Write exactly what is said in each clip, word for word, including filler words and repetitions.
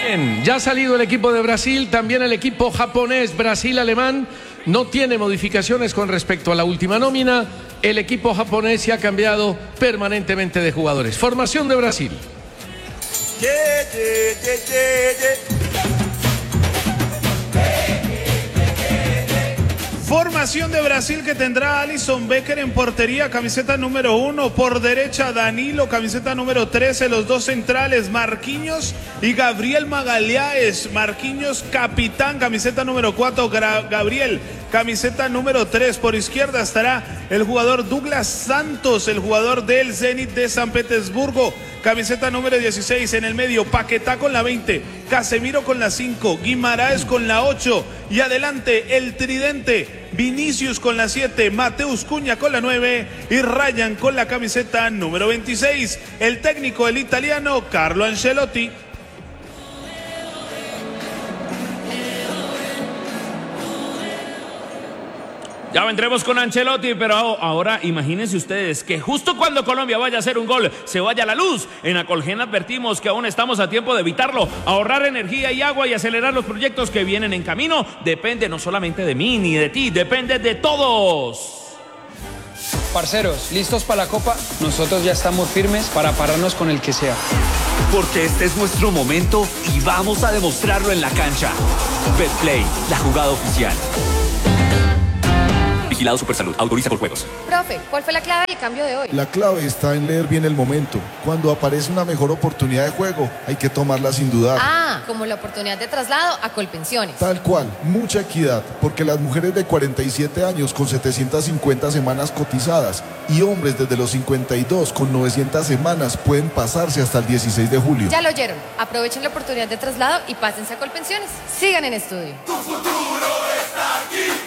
Bien, ya ha salido el equipo de Brasil, también el equipo japonés, Brasil-Alemán, no tiene modificaciones con respecto a la última nómina. El equipo japonés se ha cambiado permanentemente de jugadores. Formación de Brasil. Yeah, yeah, yeah, yeah, yeah. Formación de Brasil que tendrá Alisson Becker en portería, camiseta número uno. Por derecha Danilo, camiseta número trece. Los dos centrales Marquinhos y Gabriel Magalhães. Marquinhos capitán, camiseta número cuatro. Gabriel, camiseta número tres. Por izquierda estará el jugador Douglas Santos, el jugador del Zenit de San Petersburgo, camiseta número dieciséis. En el medio Paquetá con la veinte, Casemiro con la cinco, Guimaraes con la ocho y adelante el tridente Vinicius con la siete, Mateus Cunha con la nueve y Ryan con la camiseta número veintiséis. El técnico, el italiano Carlo Ancelotti. Ya vendremos con Ancelotti, pero ahora imagínense ustedes que justo cuando Colombia vaya a hacer un gol, se vaya la luz. En Acolgen advertimos que aún estamos a tiempo de evitarlo. Ahorrar energía y agua y acelerar los proyectos que vienen en camino depende no solamente de mí ni de ti, depende de todos. Parceros, ¿listos para la Copa? Nosotros ya estamos firmes para pararnos con el que sea. Porque este es nuestro momento y vamos a demostrarlo en la cancha. Betplay, la jugada oficial. Vigilado Supersalud. Autoriza por juegos. Profe, ¿cuál fue la clave del cambio de hoy? La clave está en leer bien el momento. Cuando aparece una mejor oportunidad de juego, hay que tomarla sin dudar. Ah, como la oportunidad de traslado a Colpensiones. Tal cual, mucha equidad, porque las mujeres de cuarenta y siete años con setecientas cincuenta semanas cotizadas y hombres desde los cincuenta y dos con novecientas semanas pueden pasarse hasta el dieciséis de julio. Ya lo oyeron. Aprovechen la oportunidad de traslado y pásense a Colpensiones. Sigan en estudio. Tu futuro está aquí.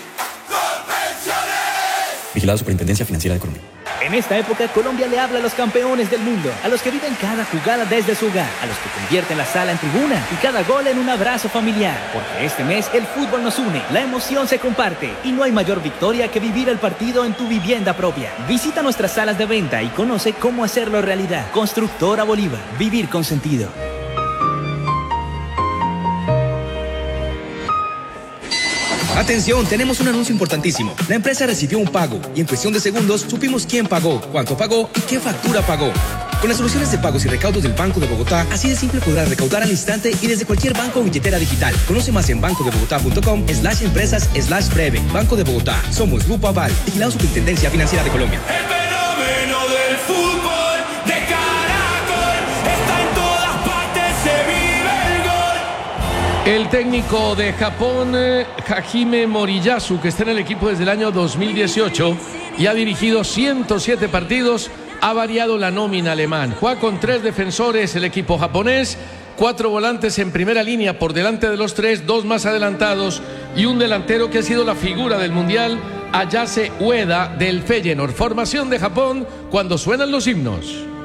Vigilado Superintendencia Financiera de Colombia. En esta época, Colombia le habla a los campeones del mundo, a los que viven cada jugada desde su hogar, a los que convierten la sala en tribuna y cada gol en un abrazo familiar. Porque este mes el fútbol nos une, la emoción se comparte y no hay mayor victoria que vivir el partido en tu vivienda propia. Visita nuestras salas de venta y conoce cómo hacerlo realidad. Constructora Bolívar, vivir con sentido. Atención, tenemos un anuncio importantísimo. La empresa recibió un pago y en cuestión de segundos supimos quién pagó, cuánto pagó y qué factura pagó. Con las soluciones de pagos y recaudos del Banco de Bogotá, así de simple podrás recaudar al instante y desde cualquier banco o billetera digital. Conoce más en bancodebogotá.com slash empresas slash breve. Banco de Bogotá. Somos Grupo Aval. Vigilado Superintendencia Financiera de Colombia. El fenómeno del fútbol de Caracol está en todas partes, se vive el gol. El técnico de Japón, Hajime Moriyasu, que está en el equipo desde el año dos mil dieciocho y ha dirigido ciento siete partidos, ha variado la nómina alemán. Juega con tres defensores el equipo japonés, cuatro volantes en primera línea por delante de los tres, dos más adelantados y un delantero que ha sido la figura del Mundial, Ayase Ueda del Feyenoord. Formación de Japón cuando suenan los himnos.